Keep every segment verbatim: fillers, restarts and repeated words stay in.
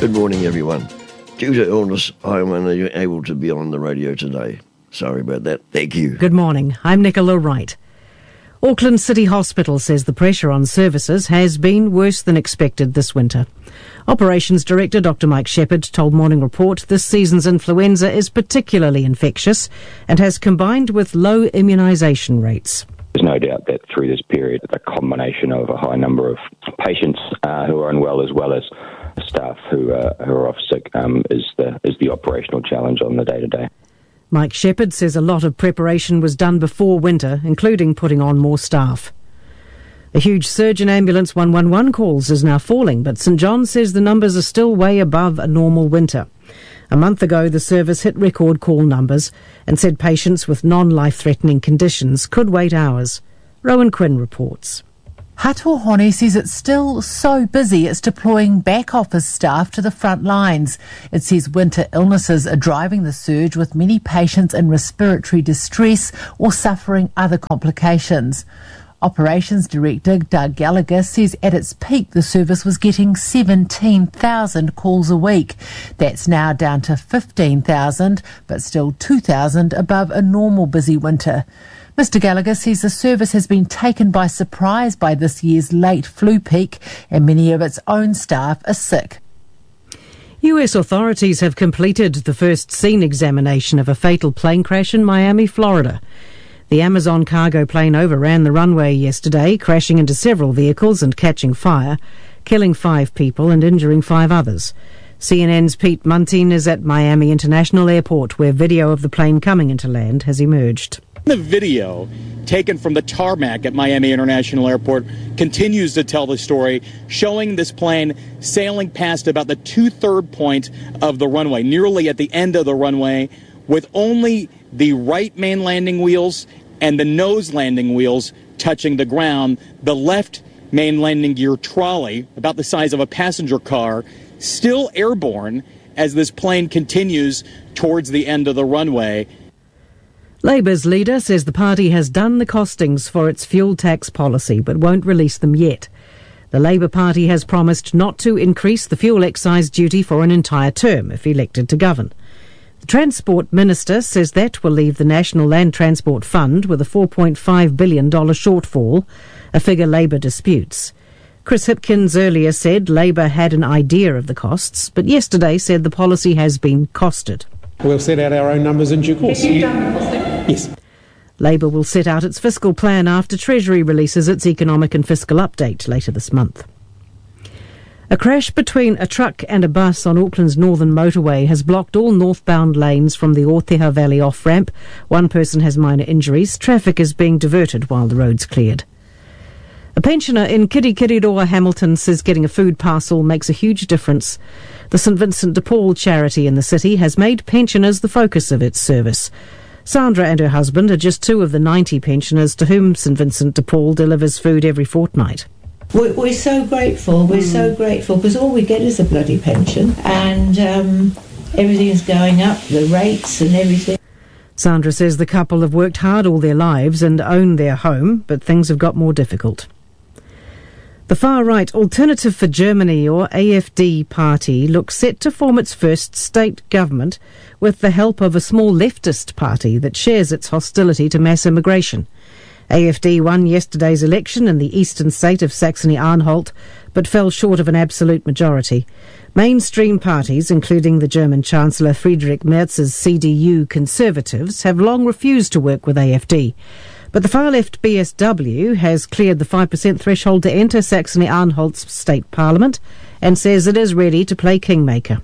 Good morning, everyone. Due to illness, I am only able to be on the radio today. Sorry about that. Thank you. Good morning. I'm Nicola Wright. Auckland City Hospital says the pressure on services has been worse than expected this winter. Operations Director Doctor Mike Shepherd told Morning Report this season's influenza is particularly infectious and has combined with low immunisation rates. There's no doubt that through this period, the combination of a high number of patients uh, who are unwell as well as staff who, uh, who are off sick um, is the is the operational challenge on the day-to-day. Mike Shepherd says a lot of preparation was done before winter, including putting on more staff. A huge surge in ambulance one one one calls is now falling, but St John says the numbers are still way above a normal winter. A month ago, the service hit record call numbers and said patients with non-life-threatening conditions could wait hours. Rowan Quinn reports. Hatuhone says it's still so busy it's deploying back office staff to the front lines. It says winter illnesses are driving the surge, with many patients in respiratory distress or suffering other complications. Operations Director Doug Gallagher says at its peak the service was getting seventeen thousand calls a week. That's now down to fifteen thousand, but still two thousand above a normal busy winter. Mister Gallagher says the service has been taken by surprise by this year's late flu peak, and many of its own staff are sick. U S authorities have completed the first scene examination of a fatal plane crash in Miami, Florida. The Amazon cargo plane overran the runway yesterday, crashing into several vehicles and catching fire, killing five people and injuring five others. C N N's Pete Muntean is at Miami International Airport, where video of the plane coming into land has emerged. The video taken from the tarmac at Miami International Airport continues to tell the story, showing this plane sailing past about the two-third point of the runway, nearly at the end of the runway, with only the right main landing wheels and the nose landing wheels touching the ground. The left main landing gear trolley, about the size of a passenger car, still airborne as this plane continues towards the end of the runway. Labour's leader says the party has done the costings for its fuel tax policy but won't release them yet. The Labour Party has promised not to increase the fuel excise duty for an entire term if elected to govern. The Transport Minister says that will leave the National Land Transport Fund with a four point five billion dollars shortfall, a figure Labour disputes. Chris Hipkins earlier said Labour had an idea of the costs, but yesterday said the policy has been costed. We'll set out our own numbers in due course. Have you done the costing? Yes. Labour will set out its fiscal plan after Treasury releases its economic and fiscal update later this month. A crash between a truck and a bus on Auckland's northern motorway has blocked all northbound lanes from the Oteha Valley off-ramp. One person has minor injuries. Traffic is being diverted while the road's cleared. A pensioner in Kirikiriroa, Hamilton, says getting a food parcel makes a huge difference. The St Vincent de Paul charity in the city has made pensioners the focus of its service. Sandra and her husband are just two of the ninety pensioners to whom St Vincent de Paul delivers food every fortnight. We're, we're so grateful, we're mm. so grateful, because all we get is a bloody pension, and um, everything's going up, the rates and everything. Sandra says the couple have worked hard all their lives and own their home, but things have got more difficult. The far-right Alternative for Germany, or A F D party, looks set to form its first state government with the help of a small leftist party that shares its hostility to mass immigration. A F D won yesterday's election in the eastern state of Saxony-Anhalt, but fell short of an absolute majority. Mainstream parties, including the German Chancellor Friedrich Merz's C D U Conservatives, have long refused to work with A F D. But the far-left B S W has cleared the five percent threshold to enter Saxony-Anhalt's state parliament and says it is ready to play kingmaker.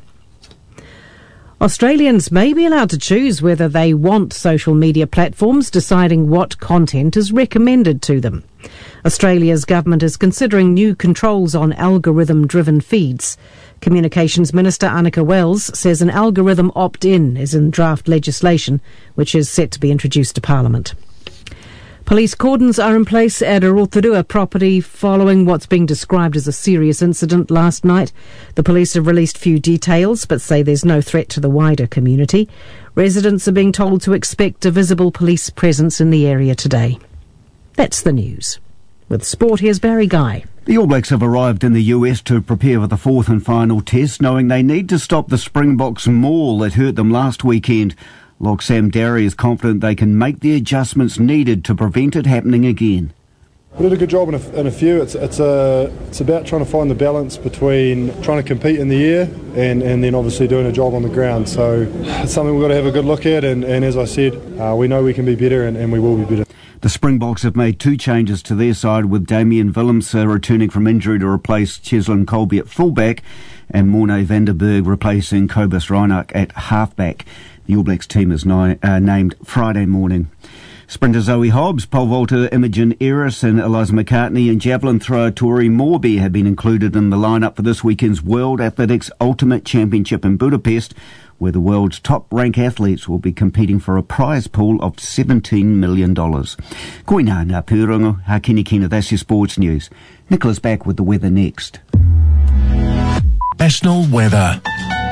Australians may be allowed to choose whether they want social media platforms deciding what content is recommended to them. Australia's government is considering new controls on algorithm-driven feeds. Communications Minister Annika Wells says an algorithm opt-in is in draft legislation, which is set to be introduced to Parliament. Police cordons are in place at a Rotorua property following what's being described as a serious incident last night. The police have released few details but say there's no threat to the wider community. Residents are being told to expect a visible police presence in the area today. That's the news. With sport, here's Barry Guy. The All Blacks have arrived in the U S to prepare for the fourth and final test, knowing they need to stop the Springboks maul that hurt them last weekend. Lock Sam Darry is confident they can make the adjustments needed to prevent it happening again. We did a good job in a, in a few. It's it's a it's about trying to find the balance between trying to compete in the air and, and then obviously doing a job on the ground. So it's something we've got to have a good look at. And, and as I said, uh, we know we can be better, and, and we will be better. The Springboks have made two changes to their side, with Damian Willems returning from injury to replace Cheslin Colby at fullback and Morne van der Berg replacing Cobus Reinach at halfback. The All Blacks team is ni- uh, named Friday morning. Sprinter Zoe Hobbs, pole vaulter Imogen Eris and Eliza McCartney and javelin thrower Tori Morby have been included in the lineup for this weekend's World Athletics Ultimate Championship in Budapest, where the world's top-ranked athletes will be competing for a prize pool of seventeen million dollars. Koina ngā pūrongo, hakini kina, that's your sports news. Nicholas back with the weather next. National weather.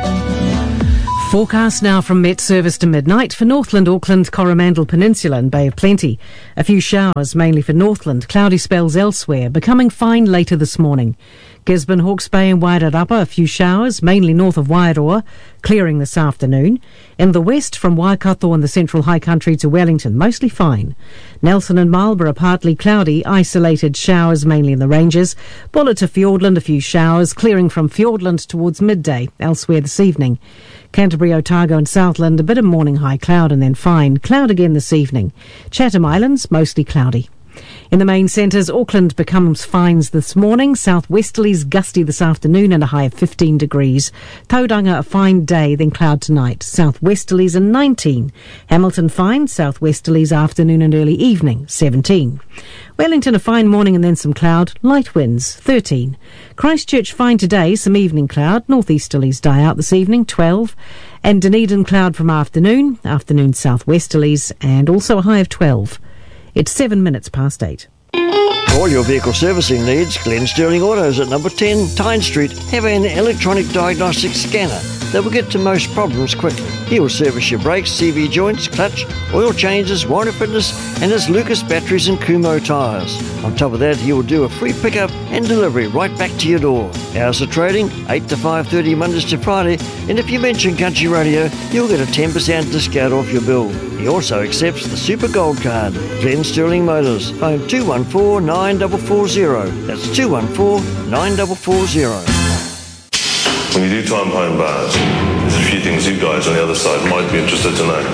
Forecast now from Met Service to midnight for Northland, Auckland, Coromandel Peninsula and Bay of Plenty. A few showers, mainly for Northland, cloudy spells elsewhere, becoming fine later this morning. Gisborne, Hawke's Bay and Wairarapa, a few showers, mainly north of Wairoa, clearing this afternoon. In the west, from Waikato and the central high country to Wellington, mostly fine. Nelson and Marlborough, partly cloudy, isolated showers mainly in the ranges. Buller to Fiordland, a few showers, clearing from Fiordland towards midday, elsewhere this evening. Canterbury, Otago and Southland, a bit of morning high cloud and then fine. Cloud again this evening. Chatham Islands, mostly cloudy. In the main centres, Auckland becomes fines this morning, southwesterlies gusty this afternoon and a high of fifteen degrees. Tauranga a fine day, then cloud tonight, southwesterlies and nineteen. Hamilton fine, southwesterlies afternoon and early evening, seventeen. Wellington a fine morning and then some cloud, light winds, thirteen. Christchurch fine today, some evening cloud, northeasterlies die out this evening, twelve. And Dunedin cloud from afternoon, afternoon southwesterlies and also a high of twelve. It's seven minutes past eight. For all your vehicle servicing needs, Glen Sterling Autos at number ten Tyne Street have an electronic diagnostic scanner that will get to most problems quickly. He will service your brakes, C V joints, clutch, oil changes, warranty fitness and his Lucas batteries and Kumho tyres. On top of that, he will do a free pickup and delivery right back to your door. Hours of trading, eight to five thirty Mondays to Friday, and if you mention Country Radio, you'll get a ten percent discount off your bill. He also accepts the Super Gold Card. Glen Sterling Motors, phone two one four, nine four four zero. That's two one four, nine four four zero. When you do time home bars, there's a few things you guys on the other side might be interested to know.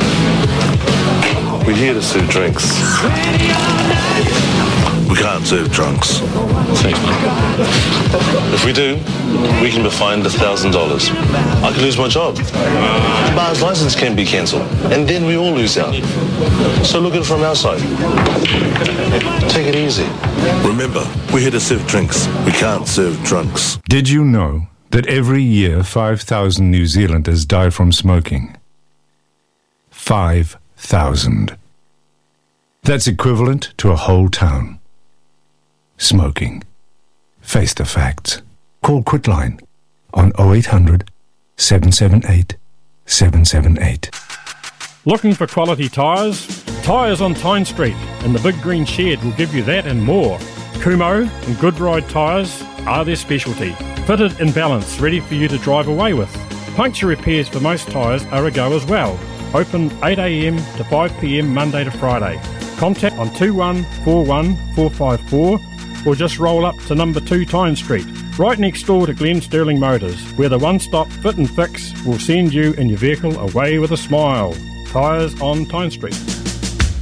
We're here to serve drinks. We can't serve drunks. If we do, we can be fined a thousand dollars. I could lose my job. The bar's license can be cancelled, and then we all lose out. So look at it from our side. Take it easy. Remember, we're here to serve drinks. We can't serve drunks. Did you know that every year five thousand New Zealanders die from smoking? five thousand. That's equivalent to a whole town. Smoking. Face the facts. Call Quitline on oh eight hundred, seven seven eight, seven seven eight. Looking for quality tyres? Tyres on Tyne Street and the Big Green Shed will give you that and more. Kumho and Goodride tyres are their specialty. Fitted and balanced, ready for you to drive away with. Puncture repairs for most tyres are a go as well. Open eight a m to five p m Monday to Friday. Contact on two one four one, four five four or just roll up to number two Tyne Street, right next door to Glen Sterling Motors, where the one-stop fit and fix will send you and your vehicle away with a smile. Tyres on Tyne Street.